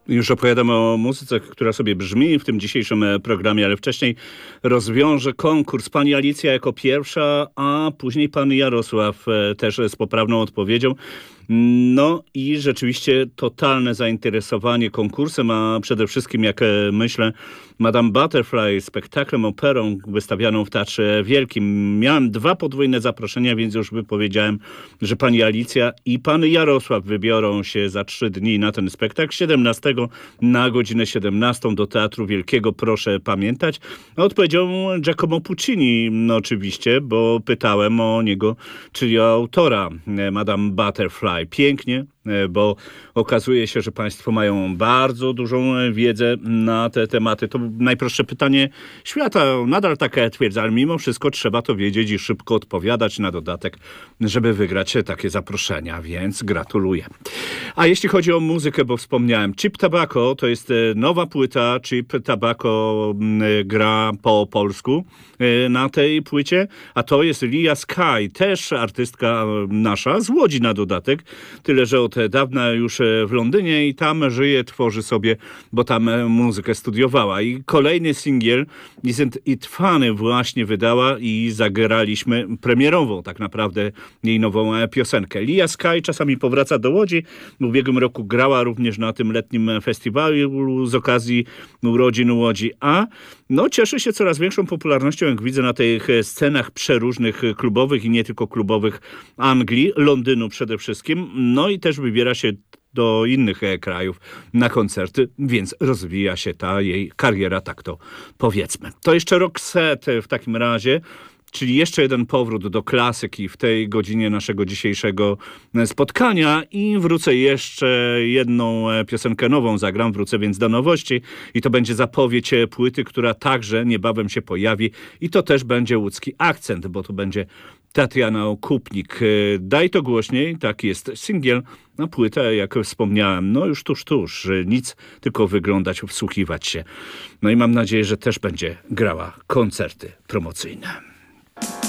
Już opowiadam o muzyce, która sobie brzmi w tym dzisiejszym programie, ale wcześniej rozwiążę konkurs. Pani Alicja jako pierwsza, a później pan Jarosław też z poprawną odpowiedzią. No i rzeczywiście totalne zainteresowanie konkursem, a przede wszystkim, jak myślę, Madame Butterfly, spektaklem, operą wystawianą w Teatrze Wielkim. Miałem 2 podwójne zaproszenia, więc już wypowiedziałem, że pani Alicja i pan Jarosław wybiorą się za 3 dni na ten spektakl. 17 na godzinę 17 do Teatru Wielkiego, proszę pamiętać. Odpowiedział Giacomo Puccini, no oczywiście, bo pytałem o niego, czyli o autora Madame Butterfly. Pięknie, bo okazuje się, że państwo mają bardzo dużą wiedzę na te tematy. To najprostsze pytanie świata. Nadal takie twierdzę, ale mimo wszystko trzeba to wiedzieć i szybko odpowiadać na dodatek, żeby wygrać takie zaproszenia, więc gratuluję. A jeśli chodzi o muzykę, bo wspomniałem, Cheap Tobacco to jest nowa płyta. Cheap Tobacco gra po polsku na tej płycie, a to jest Lia Sky, też artystka nasza, z Łodzi na dodatek, tyle że od dawna już w Londynie i tam żyje, tworzy sobie, bo tam muzykę studiowała. I kolejny singiel Isn't It Funny właśnie wydała i zagraliśmy premierową tak naprawdę jej nową piosenkę. Lia Sky czasami powraca do Łodzi. W ubiegłym roku grała również na tym letnim festiwalu z okazji urodzin Łodzi, a no cieszy się coraz większą popularnością, jak widzę, na tych scenach przeróżnych klubowych i nie tylko klubowych Anglii, Londynu przede wszystkim. No i też wybiera się do innych krajów na koncerty, więc rozwija się ta jej kariera, tak to powiedzmy. To jeszcze Roxette w takim razie, czyli jeszcze jeden powrót do klasyki w tej godzinie naszego dzisiejszego spotkania i wrócę jeszcze jedną piosenkę nową zagram, wrócę więc do nowości i to będzie zapowiedź płyty, która także niebawem się pojawi i to też będzie łódzki akcent, bo to będzie Tatiana Okupnik. Daj to głośniej, tak jest singiel, na płytę, jak wspomniałem, no już tuż, nic, tylko wyglądać, wsłuchiwać się. No i mam nadzieję, że też będzie grała koncerty promocyjne.